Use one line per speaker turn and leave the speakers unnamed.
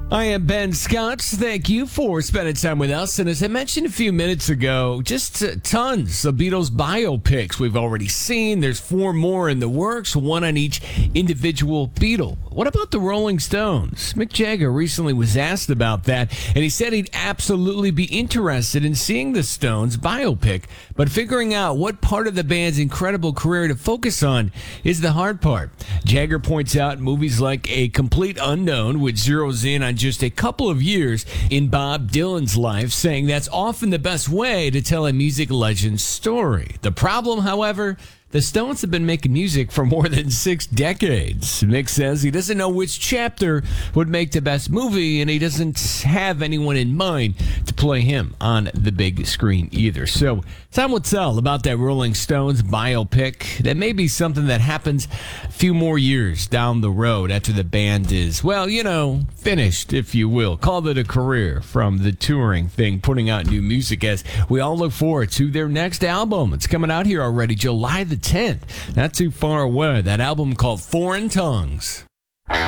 I am Ben Scott. Thank you for spending time with us. And as I mentioned a few minutes ago, just tons of Beatles biopics we've already seen. There's 4 more in the works, one on each individual Beatle. What about the Rolling Stones? Mick Jagger recently was asked about that, and he said he'd absolutely be interested in seeing the Stones biopic, but figuring out what part of the band's incredible career to focus on is the hard part. Jagger points out movies like A Complete Unknown, which zeroes in on just a couple of years in Bob Dylan's life, saying that's often the best way to tell a music legend's story. The problem, however, the Stones have been making music for more than 6 decades. Mick says he doesn't know which chapter would make the best movie, and he doesn't have anyone in mind to play him on the big screen either. So time will tell about that Rolling Stones biopic. That may be something that happens a few more years down the road after the band is, well, finished, if you will. Call it a career from the touring thing, putting out new music, as we all look forward to their next album. It's coming out here already, July the 10th. Not too far away. That album called Foreign Tongues.